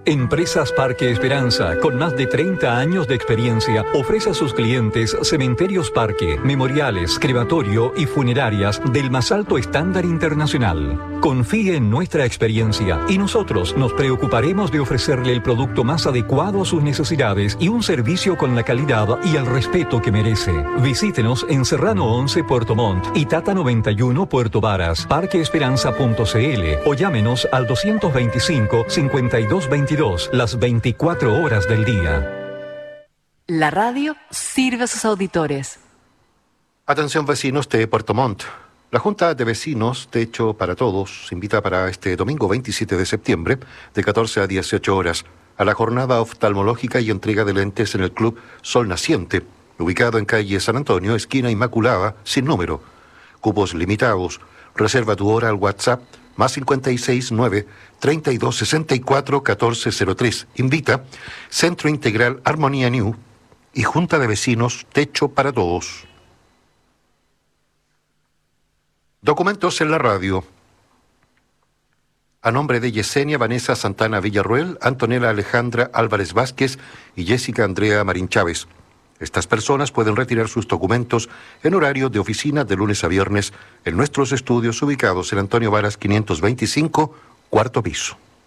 Empresas Parque Esperanza, con más de 30 años de experiencia, ofrece a sus clientes cementerios parque, memoriales, crematorio y funerarias del más alto estándar internacional. Confíe en nuestra experiencia y nosotros nos preocuparemos de ofrecerle el producto más adecuado a sus necesidades y un servicio con la calidad y el respeto que merece. Visítenos en Serrano 11 Puerto Montt y Tata 91 Puerto Varas, parqueesperanza.cl o llámenos al 225-5222 las 24 horas del día. La radio sirve a sus auditores. Atención vecinos de Puerto Montt. La Junta de Vecinos Techo para Todos invita para este domingo 27 de septiembre, de 14 a 18 horas, a la jornada oftalmológica y entrega de lentes en el Club Sol Naciente, ubicado en calle San Antonio, esquina Inmaculada, sin número. Cupos limitados. Reserva tu hora al WhatsApp más 569-3264-1403. Invita Centro Integral Armonía New y Junta de Vecinos Techo para Todos. Documentos en la radio. A nombre de Yesenia Vanessa Santana Villarruel, Antonella Alejandra Álvarez Vázquez y Jessica Andrea Marín Chávez. Estas personas pueden retirar sus documentos en horario de oficina de lunes a viernes en nuestros estudios ubicados en Antonio Varas 525, cuarto piso.